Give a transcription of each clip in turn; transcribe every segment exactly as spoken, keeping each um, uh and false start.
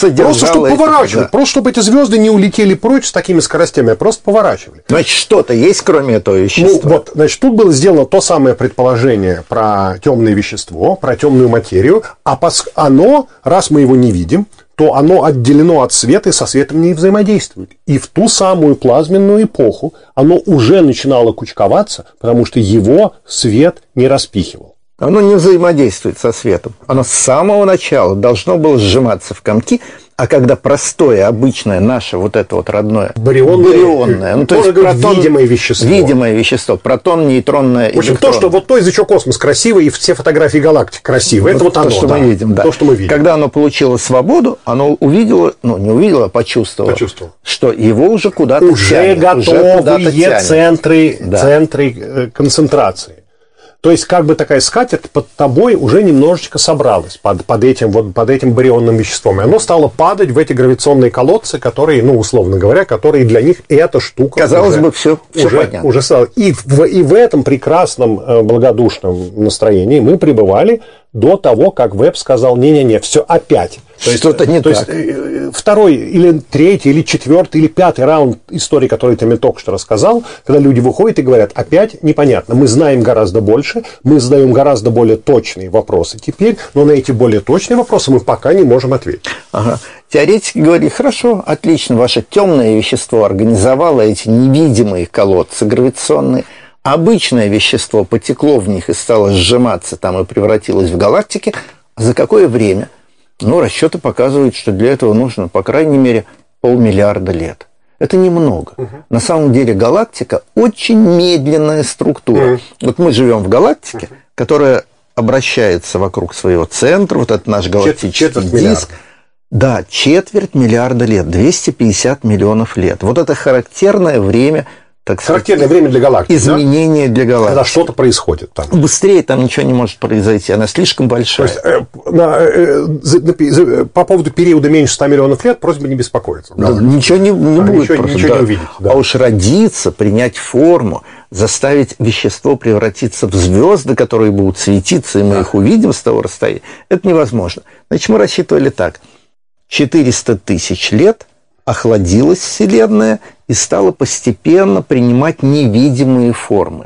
Просто чтобы эти, поворачивали, да. просто чтобы эти звезды не улетели прочь с такими скоростями, а просто поворачивали. Значит, что-то есть, кроме этого вещества? Ну, вот, значит, тут было сделано то самое предположение про темное вещество, про темную материю, а пос... оно, раз мы его не видим, то оно отделено от света и со светом не взаимодействует. И в ту самую плазменную эпоху оно уже начинало кучковаться, потому что его свет не распихивал. Оно не взаимодействует со светом. Оно с самого начала должно было сжиматься в комки, а когда простое, обычное, наше вот это вот родное, барионное, барионное ну, то есть протон, видимое вещество. Видимое вещество, протон, нейтронное, в общем, электрон. То, что вот то, из-за чего космос красивый, и все фотографии галактик красивые, вот это вот то, оно, что да. мы видим, да. То, что мы видим. Когда оно получило свободу, оно увидело, ну, не увидело, а почувствовало, почувствовало. что его уже куда-то уже тянет. Готовые уже куда-то тянет. центры, да. центры концентрации. То есть, как бы такая скатерть под тобой уже немножечко собралась под, под, этим, вот, под этим барионным веществом. И оно стало падать в эти гравитационные колодцы, которые, ну, условно говоря, которые для них эта штука... Казалось уже, бы, все, все уже, понятно. Уже стало. И, в, и в этом прекрасном благодушном настроении мы пребывали до того, как Веб сказал, не-не-не, все опять. Что-то не то так. Есть, второй, или третий, или четвертый, или пятый раунд истории, который ты мне только что рассказал, когда люди выходят и говорят, опять непонятно, мы знаем гораздо больше, мы задаем гораздо более точные вопросы теперь, но на эти более точные вопросы мы пока не можем ответить. Ага. Теоретики говорили, хорошо, отлично, ваше темное вещество организовало эти невидимые колодцы гравитационные, обычное вещество потекло в них и стало сжиматься там и превратилось в галактики. А за какое время? Ну, расчеты показывают, что для этого нужно, по крайней мере, полмиллиарда лет. Это немного. Угу. На самом деле галактика очень медленная структура. Угу. Вот мы живем в галактике, угу. которая обращается вокруг своего центра, вот этот наш галактический четверть диск. Миллиарда. Да, четверть миллиарда лет, двести пятьдесят миллионов лет. Вот это характерное время, так сказать, характерное время для галактики, изменение да? для галактики. Когда что-то происходит там. Быстрее там ничего не может произойти, она слишком большая. То есть, э, на, э, за, за, по поводу периода меньше ста миллионов лет просьба не беспокоиться. Да, ничего не, не а, будет. Ничего, просто, ничего да. не увидеть. Да. А уж родиться, принять форму, заставить вещество превратиться в звезды, которые будут светиться, и мы да. их увидим с того расстояния, это невозможно. Значит, мы рассчитывали так. четыреста тысяч лет охладилась Вселенная и стала постепенно принимать невидимые формы.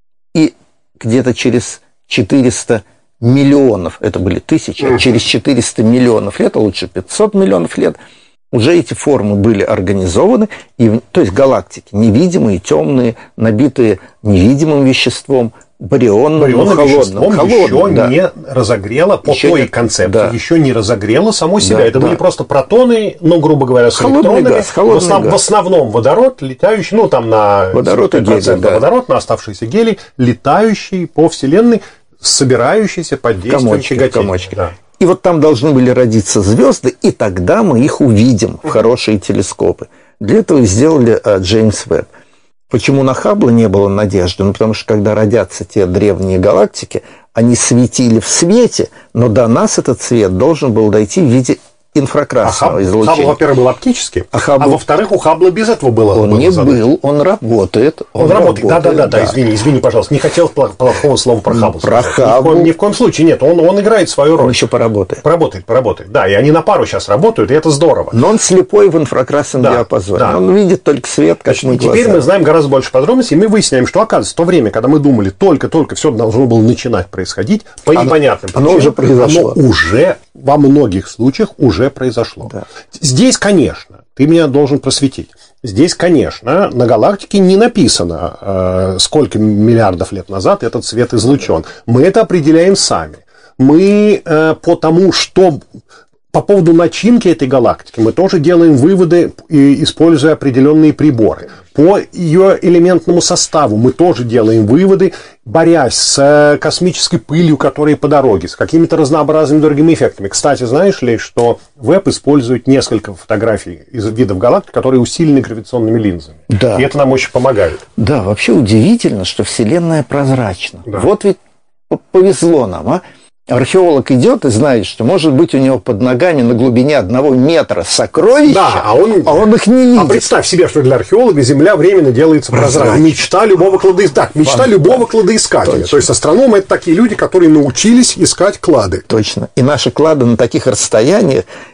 И где-то через четыреста миллионов, это были тысячи, а через четыреста миллионов лет, а лучше пятьсот миллионов лет, уже эти формы были организованы, и, то есть галактики невидимые, темные, набитые невидимым веществом, барионным, барионным холодным, холодным, еще да. не разогрело по еще той не, концепции, да. еще не разогрело само себя. Да, это да. были просто протоны, ну, грубо говоря, с холодный электронами. газ, холодный в, основ, газ. в основном водород, летающий, ну, там на водород, и гелий, да. водород, на оставшийся гелий, летающий по Вселенной, собирающийся под действием тяготения. Да. И вот там должны были родиться звезды, и тогда мы их увидим в хорошие телескопы. Для этого сделали Джеймс Веб. Почему на Хаббла не было надежды? Ну, потому что, когда родятся те древние галактики, они светили в свете, но до нас этот свет должен был дойти в виде инфракрасного а излучения. Хаббл, во-первых, был оптический, а, Хаббл... а во-вторых, у Хаббла без этого было. Он было не задача. был, он работает. Он, он работает, да-да-да, да. извини, извини, пожалуйста, не хотел плохого слова про Хаббл. Про Хаббл. Ни в, коем, ни в коем случае нет, он, он играет свою роль. Он еще поработает. Поработает, поработает, да, и они на пару сейчас работают, и это здорово. Но он слепой в инфракрасном да, диапазоне, да. Он видит только свет, как Значит, мы глаза. Теперь мы знаем гораздо больше подробностей, и мы выясняем, что, оказывается, в то время, когда мы думали, только-только все должно было начинать происходить, по оно, непонятным причинам, оно уже произошло. Оно уже, во многих случаях, уже произошло. Да. Здесь, конечно, ты меня должен просветить. Здесь, конечно, на галактике не написано, э, сколько миллиардов лет назад этот свет излучен. Мы это определяем сами. Мы э, по тому, что... По поводу начинки этой галактики мы тоже делаем выводы, используя определенные приборы. По ее элементному составу мы тоже делаем выводы, борясь с космической пылью, которая по дороге, с какими-то разнообразными другими эффектами. Кстати, знаешь ли, что Веб использует несколько фотографий из видов галактик, которые усилены гравитационными линзами. Да. И это нам очень помогает. Да, вообще удивительно, что Вселенная прозрачна. Да. Вот ведь повезло нам, а? Археолог идет и знает, что, может быть, у него под ногами на глубине одного метра сокровища, да, а, он, а он их не видит. А представь себе, что для археолога Земля временно делается прозрачной. Мечта любого кладоискателя. Да, мечта любого кладоискателя. Точно. То есть астрономы – это такие люди, которые научились искать клады. Точно. И наши клады на таких расстояниях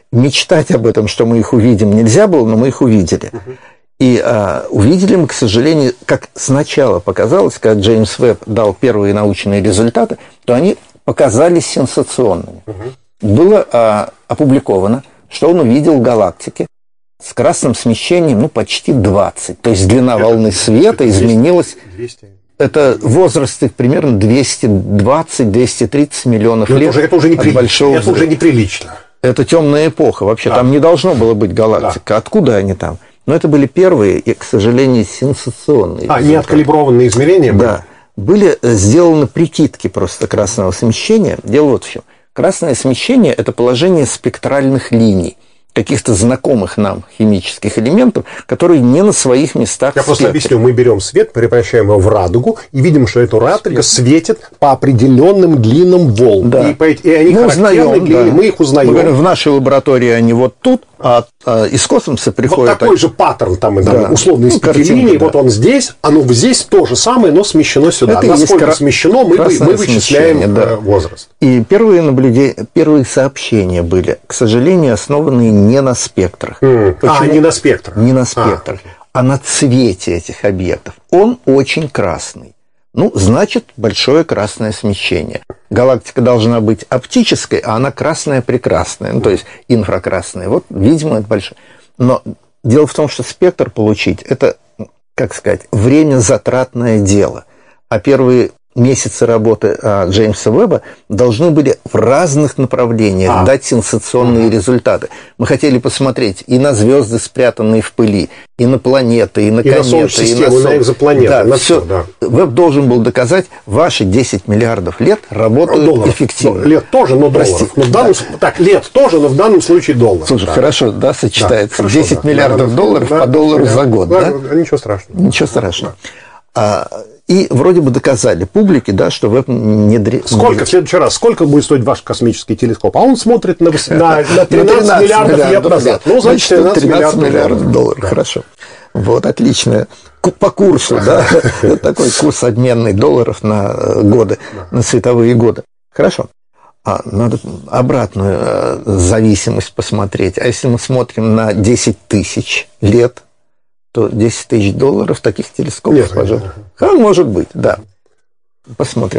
мечтать об этом, что мы их увидим, нельзя было, но мы их увидели. Uh-huh. И а, увидели мы, к сожалению, как сначала показалось, когда Джеймс Веб дал первые научные результаты, то они показались сенсационными. Uh-huh. Было а, опубликовано, что он увидел галактики с красным смещением, ну, почти двадцать. То есть длина это, волны света двести, изменилась. двести. Это возраст их примерно двести двадцать - двести тридцать миллионов лет. Это уже, это уже от большого это уже неприлично. Это темная эпоха. Вообще, да. Там не должно было быть галактика. Да. Откуда они там? Но это были первые и, к сожалению, сенсационные. А, неоткалиброванные измерения были? Да. Были сделаны прикидки просто красного смещения. Дело вот в чем. Красное смещение – это положение спектральных линий, каких-то знакомых нам химических элементов, которые не на своих местах. Я просто объясню. Мы берем свет, превращаем его в радугу и видим, что эта радуга светит по определенным длинам волн. Да. И, и они мы узнаем, да. мы их узнаем. Мы говорим, в нашей лаборатории они вот тут, а, а из космоса приходят... Вот такой так... же паттерн, там, да. там условно, из ну, пяти линий, да. Вот он здесь, оно здесь то же самое, но смещено сюда. Это насколько кра... смещено, мы, мы вычисляем да. возраст. И первые наблюдения, первые сообщения были, к сожалению, основанные не на спектрах. Mm. А, не на спектрах. Не на спектрах, а. а на цвете этих объектов. Он очень красный. Ну, значит, большое красное смещение. Галактика должна быть оптической, а она красная-прекрасная, ну, то есть инфракрасная. Вот, видимо, это большое. Но дело в том, что спектр получить – это, как сказать, время затратное дело. А первые месяцы работы а, Джеймса Веба должны были в разных направлениях а. дать сенсационные а. результаты. Мы хотели посмотреть и на звезды, спрятанные в пыли, и на планеты, и на и кометы, на систему, и на экзопланеты. Да, на все. все, да. Веб должен был доказать, ваши десять миллиардов лет работают долларов. эффективно. Лет тоже, но Прости. долларов. Но в данном, да. Так, лет тоже, но в данном случае долларов. Слушай, да. хорошо, да, сочетается. Да, десять да. миллиардов да, долларов да, по доллару да, за год, да? да? Ничего страшного. Ничего страшного. Да. А, и вроде бы доказали публике, да, что Веб не... Сколько, в следующий раз, сколько будет стоить ваш космический телескоп? А он смотрит на, на, на тринадцать миллиардов лет назад. Ну, значит, тринадцать миллиардов долларов. Хорошо. Вот, отлично. По курсу, да, такой курс обменный долларов на годы, на световые годы. Хорошо. А надо обратную зависимость посмотреть. А если мы смотрим на десять тысяч лет, то десять тысяч долларов таких телескопов, нет, пожалуйста. А, может быть, да. Посмотрим.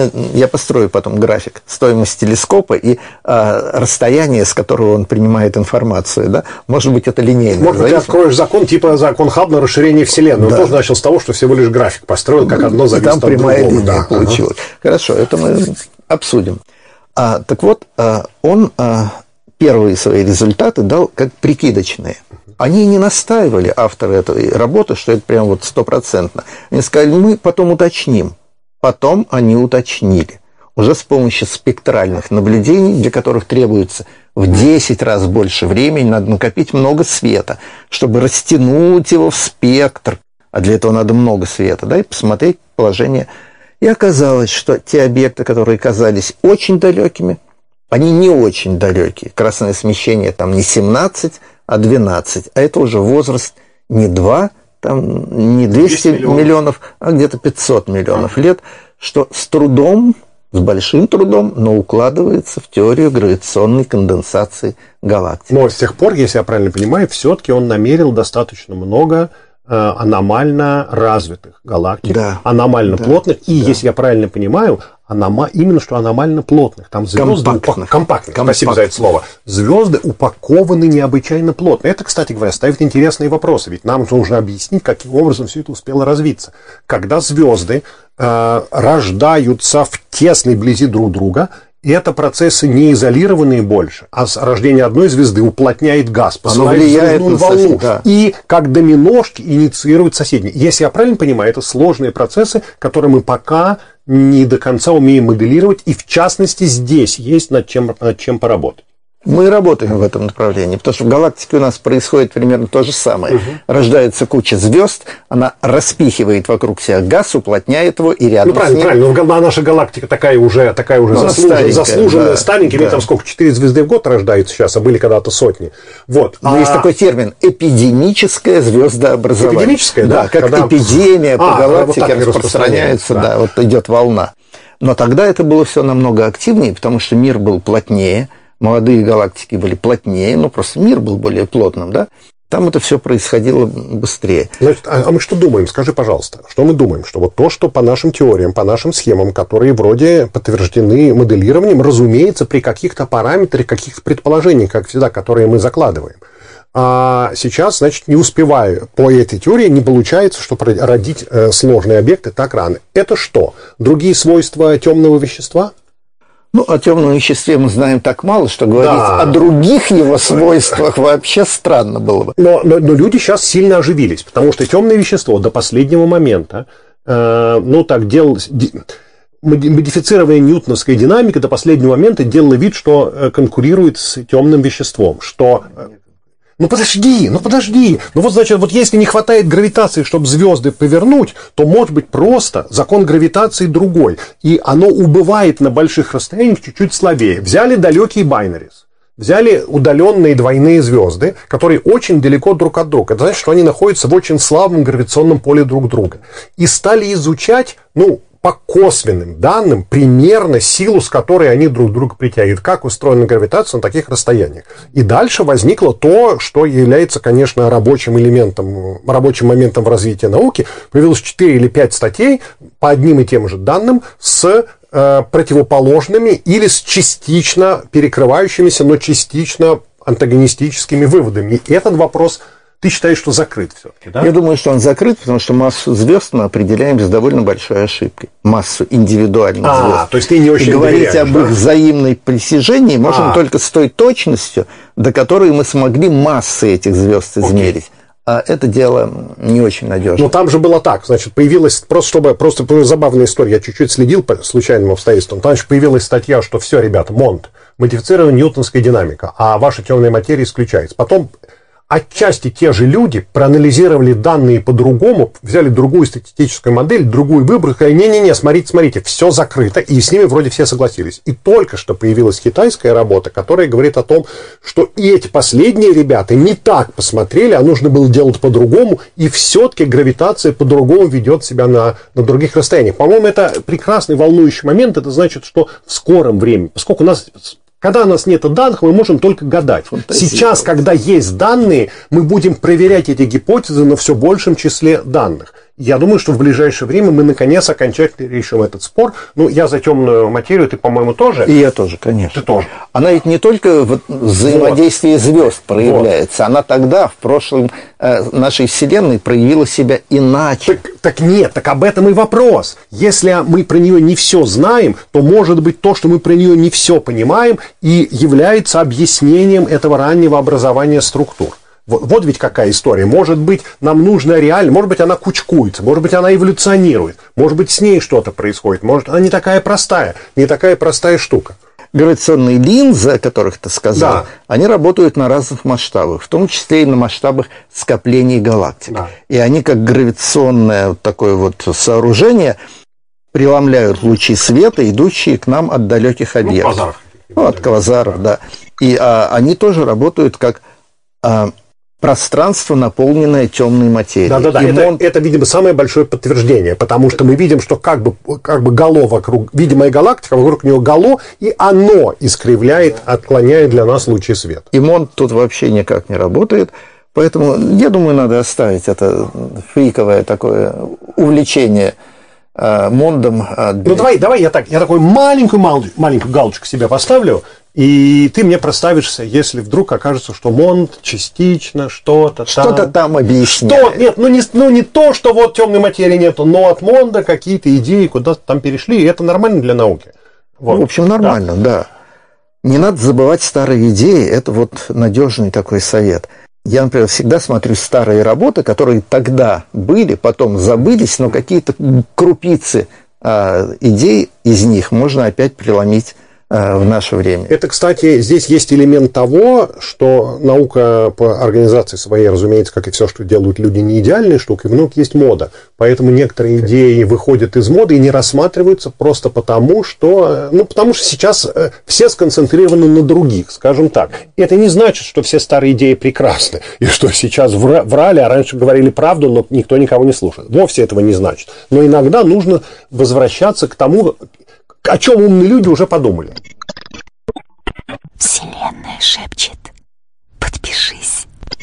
Я построю потом график стоимости телескопа и а, расстояние, с которого он принимает информацию. Да? Может быть, это линейно. Может быть, ты откроешь закон, типа закон Хаббла расширения Вселенной. Да. Он тоже начал с того, что всего лишь график построил, как одно зависит от другого. И там прямая линия да. получилась. Ага. Хорошо, это мы обсудим. А, так вот, а, он а, первые свои результаты дал как прикидочные. Они не настаивали, авторы этой работы, что это прям вот стопроцентно. Они сказали, мы потом уточним. Потом они уточнили. Уже с помощью спектральных наблюдений, для которых требуется в десять раз больше времени, надо накопить много света, чтобы растянуть его в спектр. А для этого надо много света, да, и посмотреть положение. И оказалось, что те объекты, которые казались очень далекими, они не очень далекие. Красное смещение там не семнадцать, а двенадцать. А это уже возраст не два, там не двести миллионов. миллионов, а где-то пятьсот миллионов лет, что с трудом, с большим трудом, но укладывается в теорию гравитационной конденсации галактик. Но с тех пор, если я правильно понимаю, все-таки он намерил достаточно много э, аномально развитых галактик, да. аномально да. плотных, и, да. если я правильно понимаю, Анома... именно что аномально плотных. Там звезды компактных. Упак... компактных. Компактных. Спасибо за это слово. Звезды упакованы необычайно плотно. Это, кстати говоря, ставит интересные вопросы. Ведь нам нужно объяснить, каким образом все это успело развиться. Когда звезды э, рождаются в тесной близи друг друга, это процессы не изолированные больше, а рождение одной звезды уплотняет газ, посылает взрывную волну, сосед, да. И как доминошки инициирует соседние. Если я правильно понимаю, это сложные процессы, которые мы пока не до конца умеем моделировать, и в частности здесь есть над чем, над чем поработать. Мы работаем в этом направлении, потому что в галактике у нас происходит примерно то же самое. Угу. Рождается куча звезд, она распихивает вокруг себя газ, уплотняет его, и рядом ну, правильно, с ним... правильно, но наша галактика такая уже, такая уже ну, заслуженная, заслуженная да, старенькая, да. Там сколько, четыре звезды в год рождаются сейчас, а были когда-то сотни. Вот. Но а... есть такой термин – эпидемическое звездообразование. Эпидемическое, да. Да, как когда... эпидемия а, по галактике вот распространяется, да. Да, вот идет волна. Но тогда это было все намного активнее, потому что мир был плотнее, молодые галактики были плотнее, ну, просто мир был более плотным, да, там это все происходило быстрее. Значит, а, а мы что думаем? Скажи, пожалуйста, что мы думаем? Что вот то, что по нашим теориям, по нашим схемам, которые вроде подтверждены моделированием, разумеется, при каких-то параметрах, каких-то предположениях, как всегда, которые мы закладываем. А сейчас, значит, не успевая по этой теории, не получается, что родить э, сложные объекты так рано. Это что? Другие свойства темного вещества? Ну, о темном веществе мы знаем так мало, что говорить да. о других его свойствах вообще странно было бы. Но, но, но люди сейчас сильно оживились, потому что темное вещество до последнего момента, э, ну, так делалось... Модифицированная ньютоновская динамика до последнего момента делала вид, что э, конкурирует с темным веществом, что... Ну подожди, ну подожди. Ну вот, значит, вот если не хватает гравитации, чтобы звезды повернуть, то может быть просто закон гравитации другой. И оно убывает на больших расстояниях чуть-чуть слабее. Взяли далекие байнарис. Взяли удаленные двойные звезды, которые очень далеко друг от друга. Это значит, что они находятся в очень слабом гравитационном поле друг друга. И стали изучать, ну, по косвенным данным, примерно силу, с которой они друг друга притягивают, как устроена гравитация на таких расстояниях. И дальше возникло то, что является, конечно, рабочим элементом, рабочим моментом в развитии науки. Появилось четыре или пять статей по одним и тем же данным с э, противоположными или с частично перекрывающимися, но частично антагонистическими выводами. И этот вопрос... Ты считаешь, что закрыт все-таки, да? Я думаю, что он закрыт, потому что массу звезд мы определяем с довольно большой ошибкой. Массу индивидуальных а, звезд. То есть ты не очень И говорить об да? их взаимной притяжении можем а. только с той точностью, до которой мы смогли массы этих звезд измерить. Окей. А это дело не очень надежно. Но там же было так, значит, появилась, просто чтобы, просто забавная история, я чуть-чуть следил по случайным обстоятельствам, там же появилась статья, что все, ребята, Монт, модифицирована ньютоновская динамика, а ваша темная материя исключается. Потом... Отчасти те же люди проанализировали данные по-другому, взяли другую статистическую модель, другую выбор, и сказали, не-не-не, смотрите, смотрите, все закрыто, и с ними вроде все согласились. И только что появилась китайская работа, которая говорит о том, что и эти последние ребята не так посмотрели, а нужно было делать по-другому, и все-таки гравитация по-другому ведет себя на, на других расстояниях. По-моему, это прекрасный волнующий момент, это значит, что в скором времени, поскольку у нас... Когда у нас нет данных, мы можем только гадать. Фантазия. Сейчас, когда есть данные, мы будем проверять эти гипотезы на все большем числе данных. Я думаю, что в ближайшее время мы, наконец, окончательно решим этот спор. Ну, я за темную материю, ты, по-моему, тоже. И я тоже, конечно. Ты тоже. Она ведь не только в взаимодействии вот. звезд проявляется. Вот. Она тогда, в прошлом э, нашей Вселенной, проявила себя иначе. Так, так нет, так об этом и вопрос. Если мы про нее не все знаем, то, может быть, то, что мы про нее не все понимаем, и является объяснением этого раннего образования структур. Вот, вот ведь какая история. Может быть, нам нужно реально, может быть, она кучкуется, может быть, она эволюционирует, может быть, с ней что-то происходит, может, она не такая простая, не такая простая штука. Гравитационные линзы, о которых ты сказал, да. они работают на разных масштабах, в том числе и на масштабах скоплений галактик. Да. И они, как гравитационное вот такое вот сооружение, преломляют лучи света, идущие к нам от далеких объектов. Ну, квазаров. Ну, от квазаров, да. И а, они тоже работают как... А, пространство, наполненное темной материей. Да-да-да, это, мон... это, видимо, самое большое подтверждение, потому что мы видим, что как бы, как бы гало вокруг, видимая галактика, вокруг нее гало, и оно искривляет, отклоняет для нас лучи света. И Монт тут вообще никак не работает, поэтому, я думаю, надо оставить это фриковое такое увлечение э, Мондом. Э, ну, давай, давай я, так, я такой маленькую, маленькую галочку себе поставлю, и ты мне проставишься, если вдруг окажется, что Монт частично что-то там... Что-то там объясняет. Что? Нет, ну не, ну не то, что вот темной материи нету, но от Монда какие-то идеи куда-то там перешли, и это нормально для науки. Вот. Ну, в общем, нормально, да. да. Не надо забывать старые идеи, это вот надежный такой совет. Я, например, всегда смотрю старые работы, которые тогда были, потом забылись, но какие-то крупицы а, идей из них можно опять преломить в наше время. Это, кстати, здесь есть элемент того, что наука по организации своей, разумеется, как и все, что делают люди, не идеальные штуки, в науке есть мода. Поэтому некоторые идеи выходят из моды и не рассматриваются просто потому, что, ну, потому что сейчас все сконцентрированы на других, скажем так. Это не значит, что все старые идеи прекрасны, и что сейчас врали, а раньше говорили правду, но никто никого не слушает. Вовсе этого не значит. Но иногда нужно возвращаться к тому, о чем умные люди уже подумали. Вселенная шепчет: подпишись.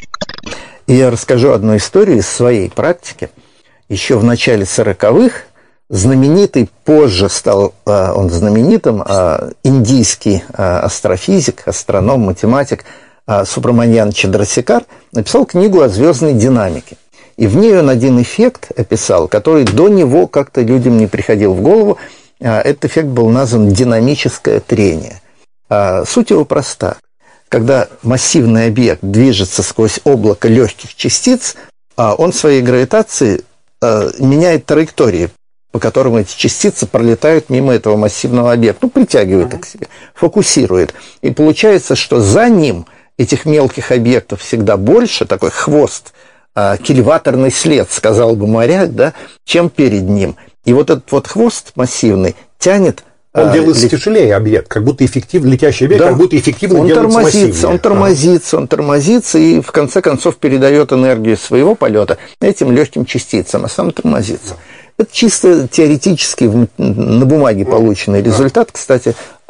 И я расскажу одну историю из своей практики. Еще в начале сороковых знаменитый, позже стал э, он знаменитым, э, индийский э, астрофизик, астроном, математик э, Субраманьян Чандрасекар написал книгу о звездной динамике. И в ней он один эффект описал, который до него как-то людям не приходил в голову. Э, этот эффект был назван динамическое трение. Э, суть его проста. Когда массивный объект движется сквозь облако легких частиц, э, он своей гравитацией э, меняет траектории, по которым эти частицы пролетают мимо этого массивного объекта, ну, притягивает их к себе, фокусирует. И получается, что за ним этих мелких объектов всегда больше, такой хвост, э, кильваторный след, сказал бы моряк, да, чем перед ним. И вот этот вот хвост массивный тянет. Он делается лет... тяжелее объект, как будто эффективно, летящий объект, да. Как будто эффективно он делается тормозится, массивнее. Он тормозится, а. он тормозится и в конце концов передает энергию своего полета этим легким частицам, а сам тормозится. Это чисто теоретически на бумаге полученный результат. Кстати,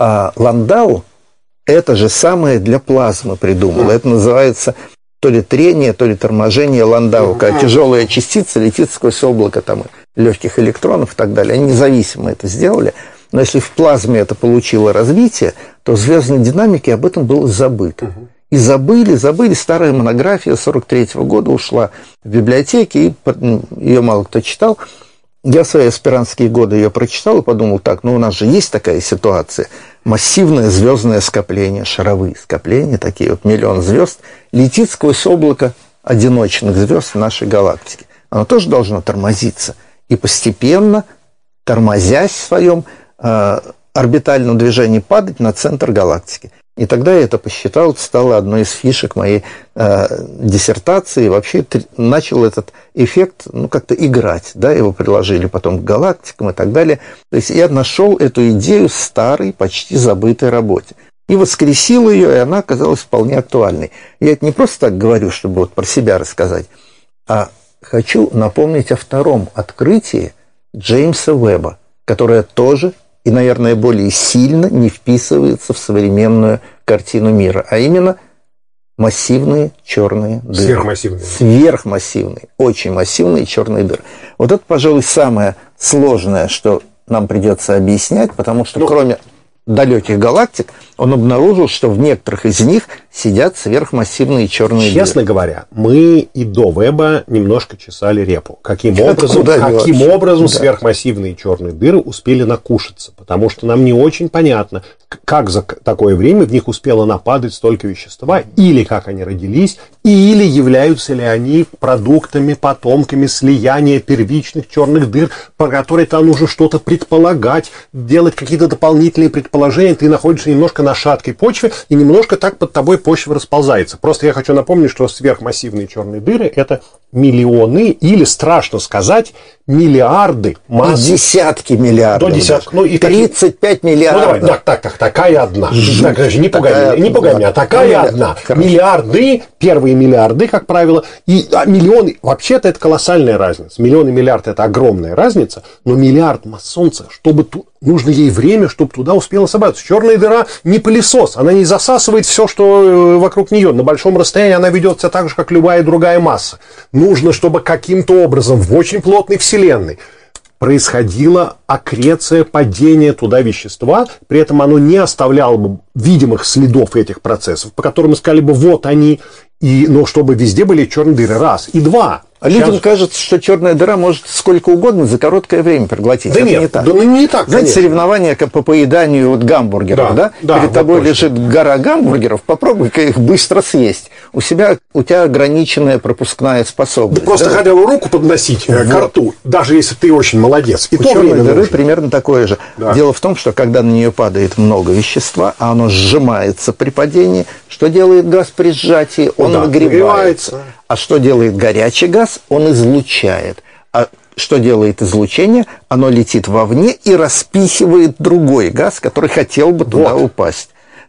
Ландау это же самое для плазмы придумал. Это называется то ли трение, то ли торможение Ландау, когда тяжелая частица летит сквозь облако там, легких электронов и так далее. Они независимо это сделали. Но если в плазме это получило развитие, то в звездной динамике об этом было забыто. И забыли, забыли. Старая монография сорок третьего года ушла в библиотеки, и ее мало кто читал. Я в свои аспирантские годы ее прочитал и подумал, так, ну у нас же есть такая ситуация. Массивное звездное скопление, шаровые скопления, такие вот миллион звезд, летит сквозь облако одиночных звезд в нашей галактике. Оно тоже должно тормозиться. И постепенно, тормозясь в своем э, орбитальном движении, падать на центр галактики. И тогда я это посчитал, это стало одной из фишек моей э, диссертации. И вообще три, начал этот эффект ну, как-то играть. Да? Его приложили потом к галактикам и так далее. То есть я нашел эту идею в старой, почти забытой работе. И воскресил ее, и она оказалась вполне актуальной. Я это не просто так говорю, чтобы вот про себя рассказать, а хочу напомнить о втором открытии Джеймса Уэбба, которое тоже и, наверное, более сильно не вписывается в современную картину мира, а именно массивные черные дыры. Сверхмассивные. Сверхмассивные, очень массивные черные дыры. Вот это, пожалуй, самое сложное, что нам придется объяснять, потому что ну, кроме далеких галактик, он обнаружил, что в некоторых из них сидят сверхмассивные черные дыры. Честно говоря, мы и до Уэбба немножко чесали репу. Каким образом, каким образом да. сверхмассивные черные дыры успели накушаться? Потому что нам не очень понятно, как за такое время в них успело нападать столько вещества, или как они родились, или являются ли они продуктами, потомками слияния первичных черных дыр, по которой там нужно что-то предполагать, делать какие-то дополнительные предположения. Ты находишься немножко на шаткой почве, и немножко так под тобой почва расползается. Просто я хочу напомнить, что сверхмассивные черные дыры – это миллионы, или, страшно сказать, миллиарды масс. И десятки миллиардов. До десяток. Ну, и тридцать пять миллиардов. Ну, давай, так, так, так, такая одна. Так, не пугай меня, не пугай меня. Такая одна. Короче. Миллиарды, первые миллиарды, как правило, и а, миллионы. Вообще-то это колоссальная разница. Миллион и миллиард – это огромная разница, но миллиард масс Солнца, чтобы ту, нужно ей время, чтобы туда успела собраться. Черная дыра не пылесос, она не засасывает все, что вокруг нее. На большом расстоянии она ведет себя так же, как любая другая масса. Нужно, чтобы каким-то образом в очень плотной Вселенной происходила аккреция, падение туда вещества, при этом оно не оставляло бы видимых следов этих процессов, по которым мы сказали бы, вот они, и, но чтобы везде были черные дыры, раз. И два. А людям Сейчас... кажется, что черная дыра может сколько угодно за короткое время проглотить. Да это нет, не так. Да, ну, не так. Знаете, соревнования по поеданию вот гамбургеров, да? Да, да, Перед вот тобой точно. лежит гора гамбургеров, попробуй-ка их быстро съесть. У себя, у тебя ограниченная пропускная способность. Ну, просто да? хотя бы руку подносить вот. К рту, даже если ты очень молодец. И у то черной дыры нужно. примерно такое же. Да. Дело в том, что когда на нее падает много вещества, а оно сжимается при падении, что делает газ при сжатии? Он да, нагревается. нагревается. А что делает горячий газ? Он излучает. А что делает излучение? Оно летит вовне и распихивает другой газ, который хотел бы туда вот. упасть.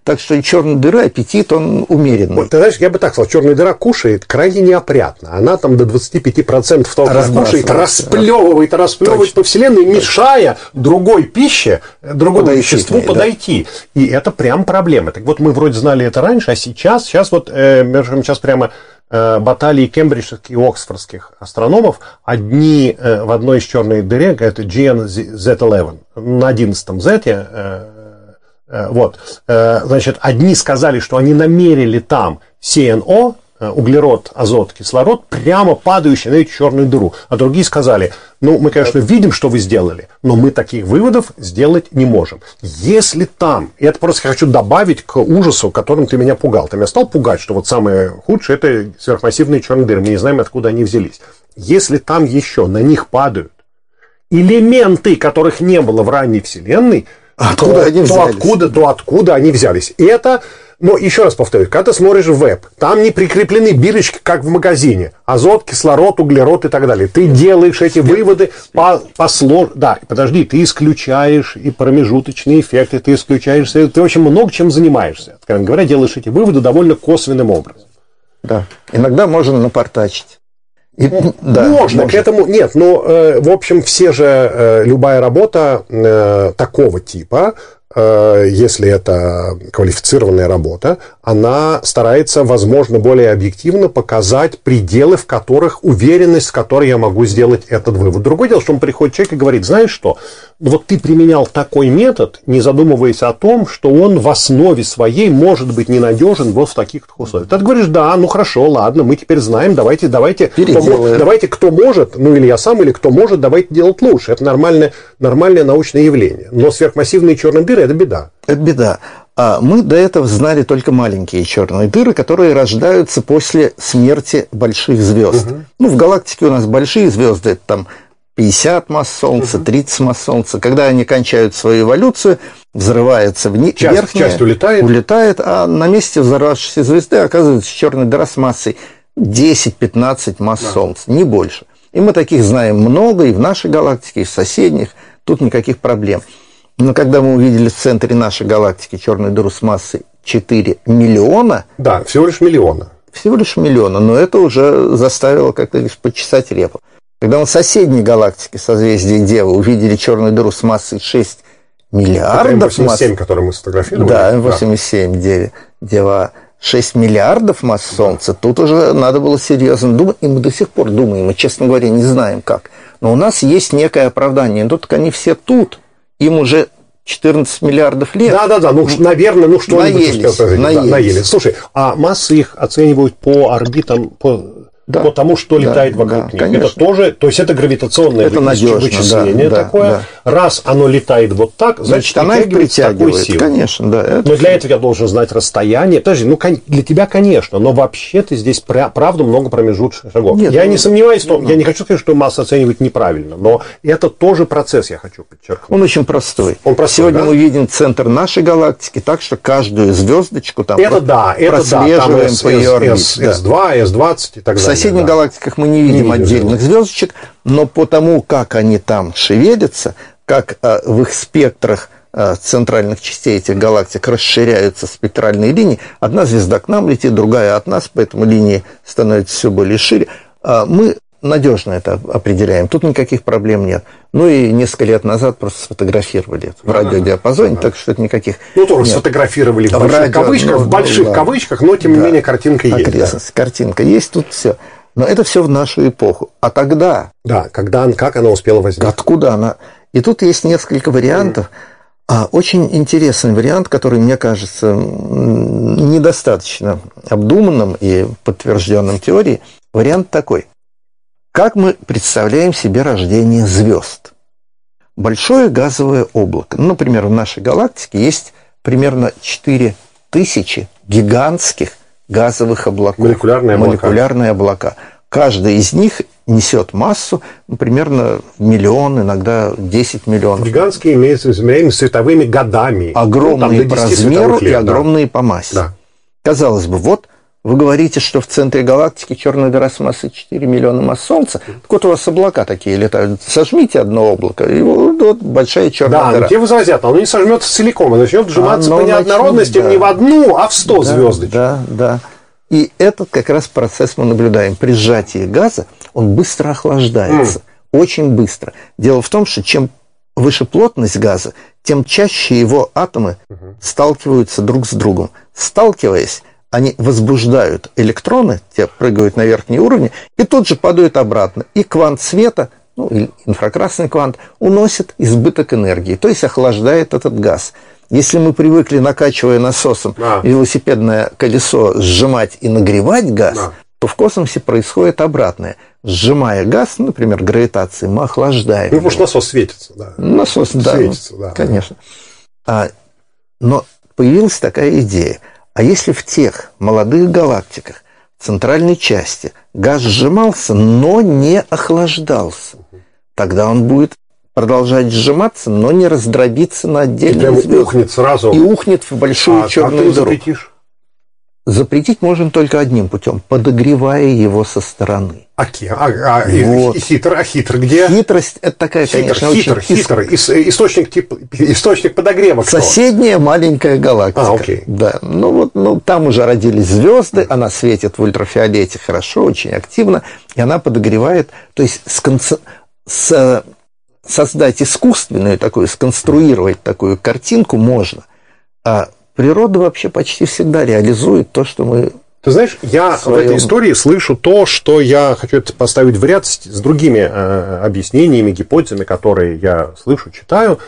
Так что и черная дыра, аппетит, он умеренный. Вот, ты знаешь, я бы так сказал, черная дыра кушает крайне неопрятно. Она там до двадцати пяти процентов того, что кушает, расплевывает, расплевывает по вселенной, мешая другой пище, другому подойти, веществу да. подойти. И это прям проблема. Так вот, мы вроде знали это раньше, а сейчас, сейчас вот, э, сейчас прямо э, баталии кембриджских и оксфордских астрономов, одни э, в одной из черной дыре, это джи эн зет одиннадцать, на одиннадцатом Z, э, Вот, значит, одни сказали, что они намерили там си эн о, углерод, азот, кислород, прямо падающий на эту черную дыру. А другие сказали, ну, мы, конечно, видим, что вы сделали, но мы таких выводов сделать не можем. Если там, и это просто хочу добавить к ужасу, которым ты меня пугал. Ты меня стал пугать, что вот самое худшее – это сверхмассивные черные дыры. Мы не знаем, откуда они взялись. Если там еще на них падают элементы, которых не было в ранней Вселенной, Откуда то, они взялись? То откуда, то откуда они взялись. И это, но еще раз повторюсь, когда ты смотришь в веб, там не прикреплены бирочки, как в магазине. Азот, кислород, углерод и так далее. Ты делаешь эти выводы по, по слож... Да, подожди, ты исключаешь и промежуточные эффекты, ты исключаешь... Ты очень много чем занимаешься. Откровенно говоря, делаешь эти выводы довольно косвенным образом. Да, иногда можно напортачить. И, ну, да, можно, можно, к этому нет, но э, в общем все же э, любая работа э, такого типа, э, если это квалифицированная работа, она старается, возможно, более объективно показать пределы, в которых уверенность, с которой я могу сделать этот вывод. Другое дело, что он приходит человек и говорит, знаешь что, вот ты применял такой метод, не задумываясь о том, что он в основе своей может быть ненадежен вот в таких условиях. Ты говоришь, да, ну хорошо, ладно, мы теперь знаем, давайте, давайте, помо- давайте кто может, ну или я сам, или кто может, давайте делать лучше. Это нормальное, нормальное научное явление. Но сверхмассивные черные дыры – это беда. Это беда. А мы до этого знали только маленькие черные дыры, которые рождаются после смерти больших звезд. Угу. Ну, в галактике у нас большие звезды, это там пятьдесят масс Солнца, тридцать масс Солнца. Когда они кончают свою эволюцию, взрывается вниз, часть, верхняя, часть улетает. улетает, а на месте взорвавшейся звезды оказывается черная дыра с массой десять-пятнадцать масс да. Солнца, не больше. И мы таких знаем много и в нашей галактике, и в соседних. Тут никаких проблем. Но когда мы увидели в центре нашей галактики черную дыру с массой четыре миллиона... Да, всего лишь миллиона. Всего лишь миллиона, но это уже заставило, как ты говоришь, почесать репу. Когда мы в соседней галактике, созвездии Девы, увидели черную дыру с массой шесть миллиардов... эм восемьдесят семь, масс... который мы сфотографировали. Да, эм восемьдесят семь, да. Дева, шесть миллиардов масс Солнца. Да. Тут уже надо было серьезно думать, и мы до сих пор думаем, мы, честно говоря, не знаем как. Но у нас есть некое оправдание. Тут они все тут. Им уже четырнадцать миллиардов лет. Да-да-да, ну, наверное, ну что-нибудь успел наелись. Да, наелись. Слушай, а массы их оценивают по орбитам, по, да. по тому, что да, летает вокруг да, них. Конечно. Это тоже, то есть это гравитационное это вычисление да, такое. Да. Раз оно летает вот так, значит, значит она их притягивает. Силой. Конечно, да. Это... Но для этого я должен знать расстояние. Подожди, ну для тебя, конечно, но вообще-то здесь правда много промежуточных шагов. Нет, я ну, не сомневаюсь в том, ну, я не хочу сказать, что массу оценивать неправильно, но это тоже процесс, я хочу подчеркнуть. Он очень простой. Он простой Сегодня да? мы видим центр нашей галактики, так что каждую звездочку там это да, это прослеживаем да, там по ее орбите. эс два, эс двадцать и так далее. В соседних да. галактиках мы не видим не отдельных видим. звездочек, но по тому, как они там шевелятся, как э, в их спектрах э, центральных частей этих галактик расширяются спектральные линии, одна звезда к нам летит, другая от нас, поэтому линии становятся все более шире. Э, мы надежно это определяем, тут никаких проблем нет. Ну и несколько лет назад просто сфотографировали это в радиодиапазоне, ага. так что это никаких... Ну, тоже нет. сфотографировали в больших радио, кавычках, ну, в больших да. кавычках, но тем не да. менее картинка есть. Да. Картинка есть, тут все. Но это все в нашу эпоху. А тогда... Да, когда, как она успела возникнуть? Откуда она... И тут есть несколько вариантов. А, очень интересный вариант, который, мне кажется, недостаточно обдуманным и подтвержденным теорией. Вариант такой. Как мы представляем себе рождение звезд? Большое газовое облако. Ну, например, в нашей галактике есть примерно четыре тысячи гигантских газовых облаков. Молекулярные облака. Молекулярные облака. Каждый из них несет массу, ну, примерно миллион, иногда десять миллионов. Гигантские имеются измеряемые световыми годами. Огромные ну, по размеру и огромные да. по массе. Да. Казалось бы, вот Вы говорите, что в центре галактики черная дыра с массой четыре миллиона масс Солнца. Так вот у вас облака такие летают. Сожмите одно облако, и вот большая черная да, дыра. Да, тебе возразят, оно не сожмется целиком, оно начнет сжиматься оно по неоднородности начнет, да. не в одну, а в сто да, звездочек. Да, да. И этот как раз процесс мы наблюдаем. При сжатии газа он быстро охлаждается. Mm. Очень быстро. Дело в том, что чем выше плотность газа, тем чаще его атомы mm-hmm. сталкиваются друг с другом. Сталкиваясь, они возбуждают электроны, те прыгают на верхние уровни, и тут же падают обратно. И квант света, ну, или инфракрасный квант, уносит избыток энергии, то есть охлаждает этот газ. Если мы привыкли, накачивая насосом да. велосипедное колесо, сжимать и нагревать газ, да. то в космосе происходит обратное. Сжимая газ, например, гравитацией, мы охлаждаем. Ну, потому что насос светится. Да. Насос, да, светится, да. Конечно. А, но появилась такая идея. А если в тех молодых галактиках, в центральной части, газ сжимался, но не охлаждался, тогда он будет продолжать сжиматься, но не раздробиться на отдельные звезды. И ухнет сразу. И ухнет в большую а, черную а ты дыру. Запретишь? Запретить можем только одним путем, подогревая его со стороны. А, а, а, вот. и, и хитр, а хитр где? Хитрость – это такая, хитр, конечно, хитр, очень... Хитр, хитр, источник, тип, источник подогрева. Соседняя маленькая галактика. А, окей. Да, ну вот, ну, там уже родились звезды, она светит в ультрафиолете хорошо, очень активно, и она подогревает, то есть сконцентр... с... создать искусственную такую, сконструировать такую картинку можно, а природа вообще почти всегда реализует то, что мы... Ты знаешь, я своем... в этой истории слышу то, что я хочу это поставить в ряд с, с другими э, объяснениями, гипотезами, которые я слышу, читаю,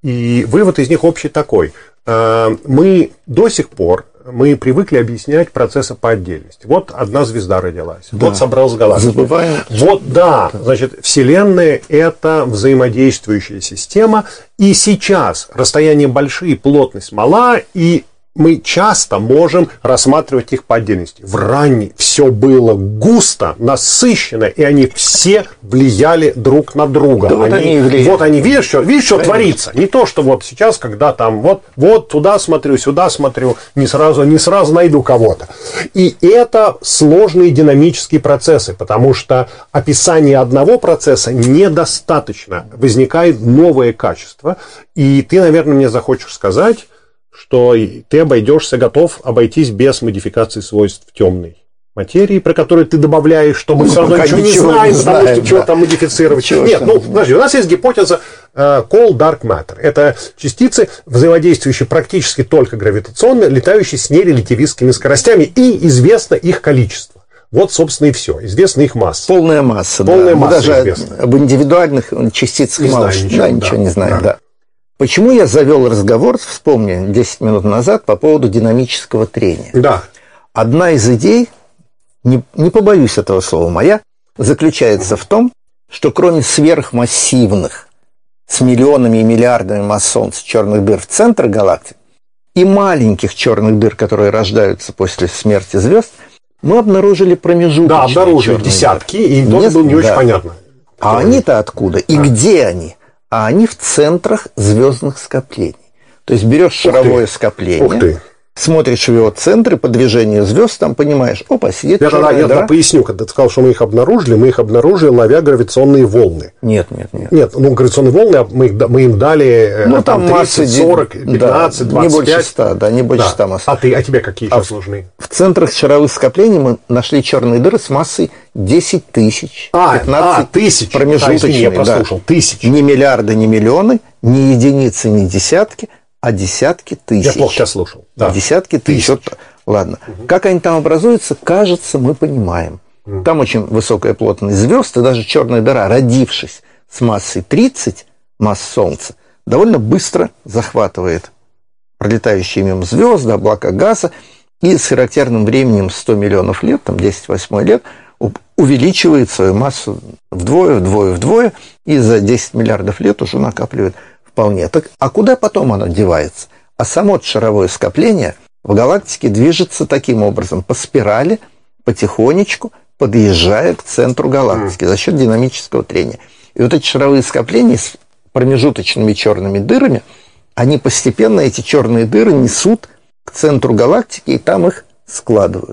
и вывод из них общий такой. Э, мы до сих пор мы привыкли объяснять процессы по отдельности. Вот одна звезда родилась, да. вот собралась галактика. Забываем. Вот да, значит, Вселенная – это взаимодействующая система, и сейчас расстояния большие, плотность мала, и мы часто можем рассматривать их по отдельности. В ранней все было густо, насыщенно, и они все влияли друг на друга. Да, они, вот они, вот они видишь, что, видишь, что творится. Не то, что вот сейчас, когда там вот, вот туда смотрю, сюда смотрю, не сразу, не сразу найду кого-то. И это сложные динамические процессы, потому что описание одного процесса недостаточно. Возникает новое качество. И ты, наверное, мне захочешь сказать, что ты обойдешься, готов обойтись без модификации свойств темной материи, про которую ты добавляешь, что мы ну, все равно ничего не знаем, не знаем, потому что да. чего там модифицировать. Чего Нет, ну, подожди, у нас есть гипотеза uh, Cold Dark Matter. Это частицы, взаимодействующие практически только гравитационно, летающие с нерелятивистскими скоростями, и известно их количество. Вот, собственно, и все. Известна их масса. Полная масса, Полная да. масса Мы даже известна. Об индивидуальных частицах не мало знаю, ничего, да, ничего да, не знаем, да. да. Почему я завел разговор, вспомни, десять минут назад по поводу динамического трения? Да. Одна из идей, не, не побоюсь этого слова моя, заключается в том, что кроме сверхмассивных, с миллионами и миллиардами масс Солнца черных дыр в центр галактик и маленьких черных дыр, которые рождаются после смерти звезд, мы обнаружили промежуточные Да, обнаружили десятки, дыры. И им тоже было не очень да. понятно. А они-то откуда? И а. где они? А они в центрах звездных скоплений. То есть берешь шаровое скопление, смотришь в его центры по движению звезд, там понимаешь, опа, сидит я черная тогда, дыра. Я поясню, когда ты сказал, что мы их обнаружили, мы их обнаружили, ловя гравитационные волны. Нет, нет, нет. Нет, ну гравитационные волны мы, их, мы им дали ну, там, там тридцать, сорок, пятнадцать, да, двадцать пять. Не больше ста, да, не больше ста масс. А, ты, а тебе какие а сейчас нужны? В центрах шаровых скоплений мы нашли черные дыры с массой десять тысяч, а, пятнадцать а, тысяч. промежуточные. Я прослушал, да. тысяч. Не миллиарды, не миллионы, не единицы, не десятки, а десятки тысяч. Я плохо тебя слушал. Да. Десятки тысяч. тысяч. Вот, ладно. Угу. Как они там образуются, кажется, мы понимаем. Угу. Там очень высокая плотность звезд, и даже черная дыра, родившись с массой тридцать масс Солнца, довольно быстро захватывает пролетающие мимо звезды, облака газа, и с характерным временем сто миллионов лет, там десять восемь лет, увеличивает свою массу вдвое, вдвое, вдвое, и за десять миллиардов лет уже накапливает вполне. Так, а куда потом оно девается? А само шаровое скопление в галактике движется таким образом, по спирали, потихонечку, подъезжая к центру галактики за счет динамического трения. И вот эти шаровые скопления с промежуточными черными дырами, они постепенно, эти черные дыры, несут к центру галактики, и там их складывают.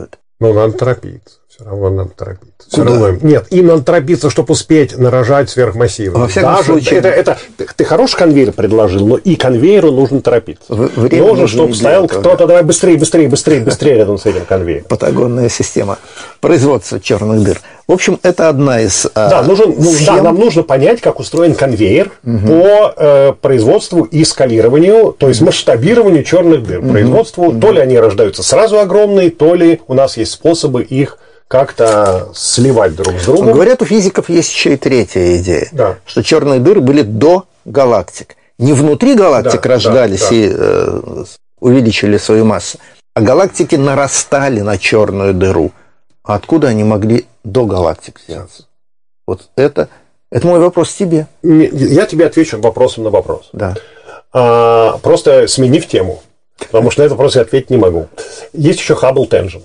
Ну, надо торопиться. Все равно надо торопиться. Все Куда? равно... Нет, им надо торопиться, чтобы успеть нарожать сверхмассивы. Во всяком Даже случае... Это, это, ты хороший конвейер предложил, но и конвейеру нужно торопиться. Время нужно, чтобы стоял этого, кто-то, да. давай быстрее, быстрее, быстрее, быстрее рядом с этим конвейером. Патагонная система производства черных дыр. В общем, это одна из Да, а, нужен, ну, схем. да, нам нужно понять, как устроен конвейер угу. по э, производству и скалированию, то есть масштабированию черных дыр. Угу. Производству, угу. то ли они рождаются сразу огромные, то ли у нас есть способы их как-то сливать друг с другом. Говорят, у физиков есть еще и третья идея, да. что черные дыры были до галактик. Не внутри галактик да, рождались да, да. и э, увеличили свою массу, а галактики нарастали на черную дыру. А откуда они могли до галактик взяться? Вот это, это мой вопрос тебе. Я тебе отвечу вопросом на вопрос. Да. А, просто сменив тему, потому что на этот вопрос я ответить не могу. Есть еще Hubble Tension.